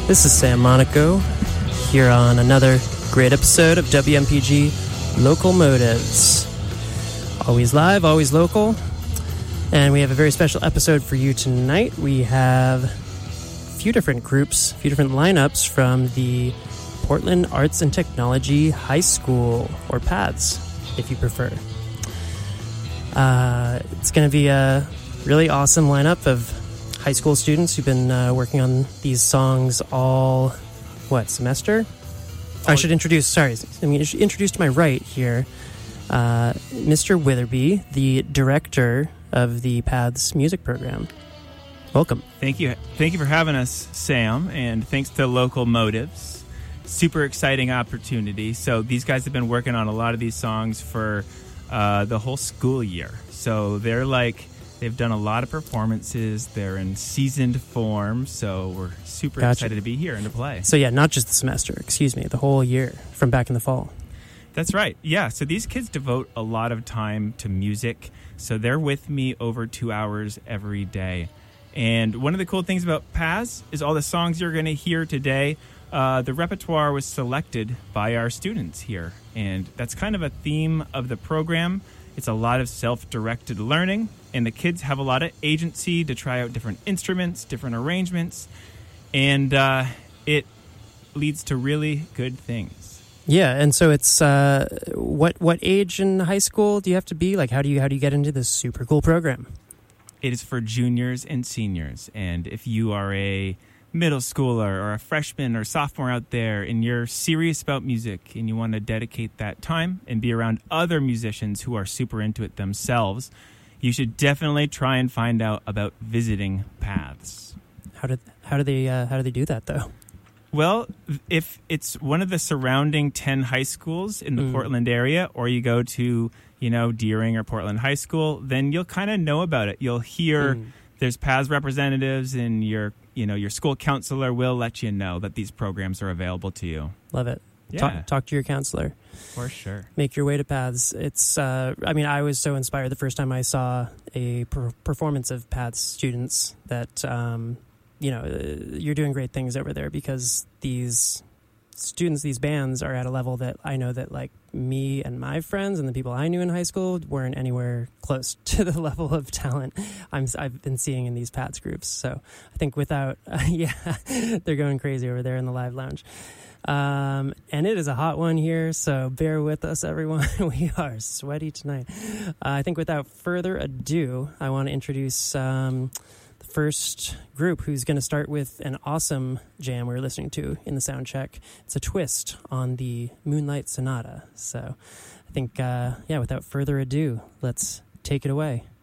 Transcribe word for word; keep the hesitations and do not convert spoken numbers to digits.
This is Sam Monaco here on another great episode of W M P G Local Motives. Always live, always local. And we have a very special episode for you tonight. We have a few different groups, a few different lineups from the Portland Arts and Technology High School, or PADS, if you prefer. Uh, it's going to be a really awesome lineup of high school students who've been uh, working on these songs all, what, semester? Oh, I should introduce, sorry, I mean, introduce to my right here, uh, Mister Witherby, the director of the PADS music program. Welcome. Thank you. Thank you for having us, Sam, and thanks to Local Motives. Super exciting opportunity. So these guys have been working on a lot of these songs for uh, the whole school year. So they're like... They've done a lot of performances. They're in seasoned form, so we're super Gotcha. excited to be here and to play. So yeah, not just the semester, excuse me, the whole year from back in the fall. That's right. Yeah, so these kids devote a lot of time to music, so they're with me over two hours every day. And one of the cool things about PADS is all the songs you're going to hear today, uh, the repertoire was selected by our students here. And that's kind of a theme of the program. It's a lot of self-directed learning, and the kids have a lot of agency to try out different instruments, different arrangements, and uh, it leads to really good things. Yeah, and so it's uh, what what age in high school do you have to be? Like, how do you how do you get into this super cool program? It is for juniors and seniors, and if you are a middle schooler or a freshman or sophomore out there and you're serious about music and you want to dedicate that time and be around other musicians who are super into it themselves, you should definitely try and find out about visiting PADS. How did how do they uh, how do they do that though? Well, if it's one of the surrounding ten high schools in the mm. Portland area, or you go to, you know, Deering or Portland High School, then you'll kind of know about it. You'll hear mm. there's PADS representatives, and your you know your school counselor will let you know that these programs are available to you. Love it. Yeah. Talk, talk to your counselor. For sure. Make your way to PADS. It's, uh, I mean, I was so inspired the first time I saw a per- performance of PADS students that, um, you know, uh, you're doing great things over there, because these students, these bands are at a level that I know that, like, me and my friends and the people I knew in high school weren't anywhere close to the level of talent I'm, I've been seeing in these PADS groups. So I think without, uh, yeah, they're going crazy over there in the live lounge. Um, and it is a hot one here, so bear with us, everyone. We are sweaty tonight. Uh, I think without further ado, I want to introduce um, the first group who's going to start with an awesome jam we were listening to in the sound check. It's a twist on the Moonlight Sonata. So I think, uh, yeah, without further ado, let's take it away.